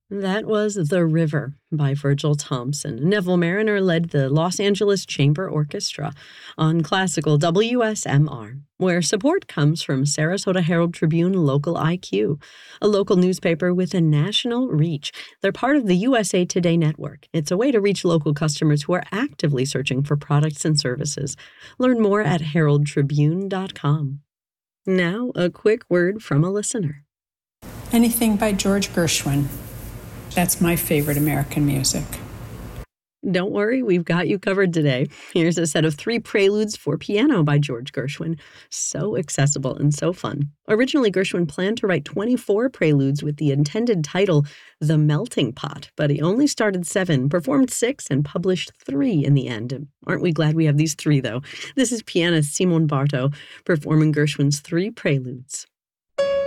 That was The River by Virgil Thompson. Neville Mariner led the Los Angeles Chamber Orchestra on classical WSMR, where support comes from Sarasota Herald Tribune Local IQ, a local newspaper with a national reach. They're part of the USA Today network. It's a way to reach local customers who are actively searching for products and services. Learn more at heraldtribune.com. Now, a quick word from a listener. Anything by George Gershwin. That's my favorite American music. Don't worry, we've got you covered today. Here's a set of 3 preludes for piano by George Gershwin. So accessible and so fun. Originally, Gershwin planned to write 24 preludes with the intended title, The Melting Pot, but he only started 7, performed 6, and published 3 in the end. Aren't we glad we have these 3, though? This is pianist Simon Barto performing Gershwin's 3 preludes.